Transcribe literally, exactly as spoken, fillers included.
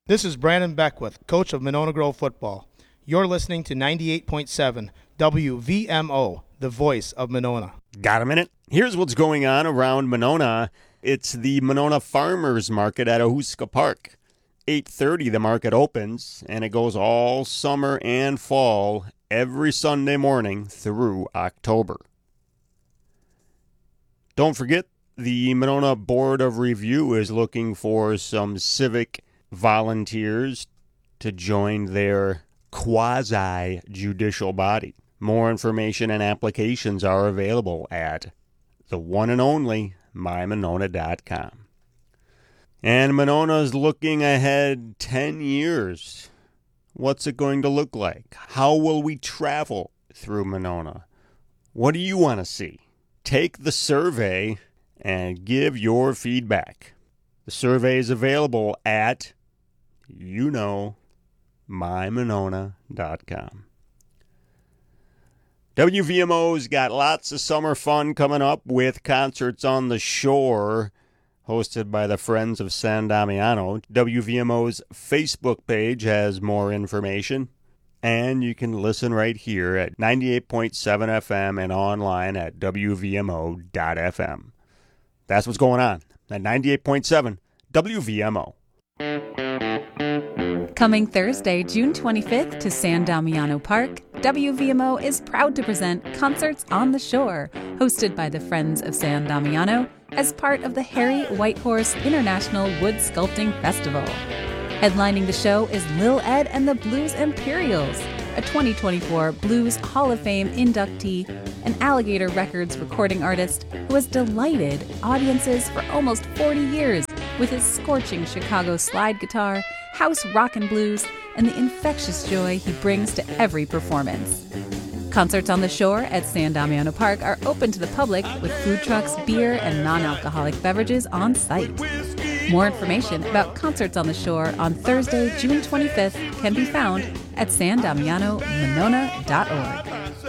This is Brandon Beckwith, coach of Monona Grove football. You're listening to ninety-eight point seven W V M O, the voice of Monona. Got a minute? Here's what's going on around Monona. It's the Monona Farmers Market at Ahuska Park. eight thirty the market opens, and it goes all summer and fall, every Sunday morning through October. Don't forget, the Monona Board of Review is looking for some civic volunteers to join their quasi-judicial body. More information and applications are available at the one and only my monona dot com. And Monona's looking ahead ten years. What's it going to look like? How will we travel through Monona? What do you want to see? Take the survey and give your feedback. The survey is available at, you know, my monona dot com. W V M O's got lots of summer fun coming up with Concerts on the Shore, hosted by the Friends of San Damiano. W V M O's Facebook page has more information, and you can listen right here at ninety-eight point seven F M and online at w v m o dot f m. That's what's going on at ninety-eight point seven W V M O. Coming Thursday, June twenty-fifth to San Damiano Park, W V M O is proud to present Concerts on the Shore, hosted by the Friends of San Damiano as part of the Harry Whitehorse International Wood Sculpting Festival. Headlining the show is Lil Ed and the Blues Imperials, a twenty twenty-four Blues Hall of Fame inductee, an Alligator Records recording artist who has delighted audiences for almost forty years with his scorching Chicago slide guitar, house rock and blues, and the infectious joy he brings to every performance. Concerts on the Shore at San Damiano Park are open to the public with food trucks, beer, and non-alcoholic beverages on site. More information about Concerts on the Shore on Thursday, June twenty-fifth can be found at san damiano monona dot org.